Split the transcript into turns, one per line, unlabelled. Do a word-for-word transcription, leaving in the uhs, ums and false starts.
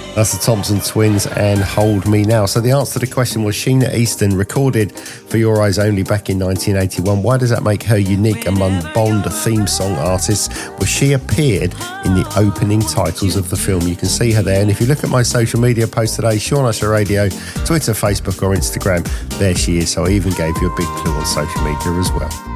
That's the Thompson Twins and Hold Me Now. So the answer to the question was Sheena Easton, recorded for Your Eyes Only back in nineteen eighty-one. Why does that make her unique among Bond theme song artists? Well, she appeared in the opening titles of the film. You can see her there. And if you look at my social media post today, Sean Usher Radio, Twitter, Facebook or Instagram, there she is. So I even gave you a big clue on social media as well.